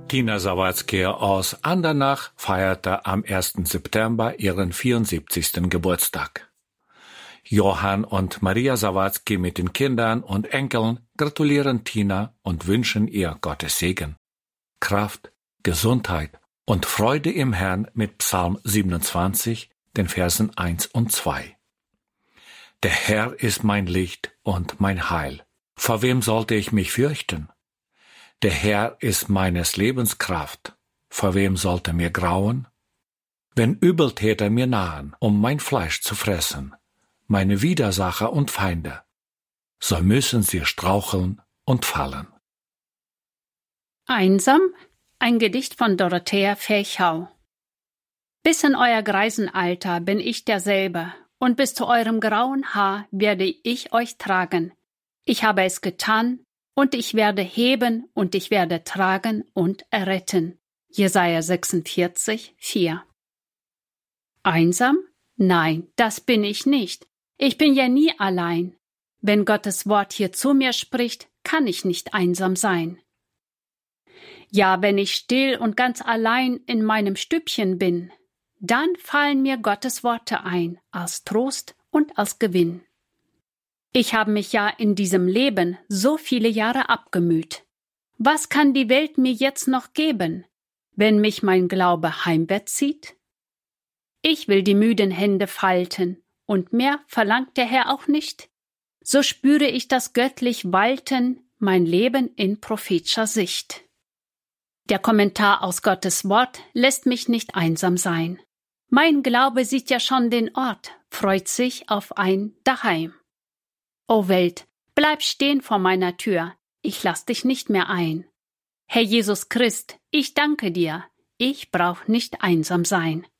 Tina Sawatzki aus Andernach feierte am 1. September ihren 74. Geburtstag. Johann und Maria Sawatzki mit den Kindern und Enkeln gratulieren Tina und wünschen ihr Gottes Segen, Kraft, Gesundheit und Freude im Herrn mit Psalm 27, den Versen 1 und 2. Der Herr ist mein Licht und mein Heil. Vor wem sollte ich mich fürchten? Der Herr ist meines Lebens Kraft. Vor wem sollte mir grauen? Wenn Übeltäter mir nahen, um mein Fleisch zu fressen, meine Widersacher und Feinde, so müssen sie straucheln und fallen. Einsam? Ein Gedicht von Dorothea Ferchau. Bis in euer Greisenalter bin ich derselbe, und bis zu eurem grauen Haar werde ich euch tragen. Ich habe es getan, und ich werde heben, und ich werde tragen und erretten. Jesaja 46, 4. Einsam? Nein, das bin ich nicht. Ich bin ja nie allein. Wenn Gottes Wort hier zu mir spricht, kann ich nicht einsam sein. Ja, wenn ich still und ganz allein in meinem Stübchen bin, dann fallen mir Gottes Worte ein, als Trost und als Gewinn. Ich habe mich ja in diesem Leben so viele Jahre abgemüht. Was kann die Welt mir jetzt noch geben, wenn mich mein Glaube heimwärts zieht? Ich will die müden Hände falten, und mehr verlangt der Herr auch nicht. So spüre ich das göttlich Walten, mein Leben in prophetischer Sicht. Der Kommentar aus Gottes Wort lässt mich nicht einsam sein. Mein Glaube sieht ja schon den Ort, freut sich auf ein Daheim. O Welt, bleib stehen vor meiner Tür, ich lass dich nicht mehr ein. Herr Jesus Christ, ich danke dir, ich brauch nicht einsam sein.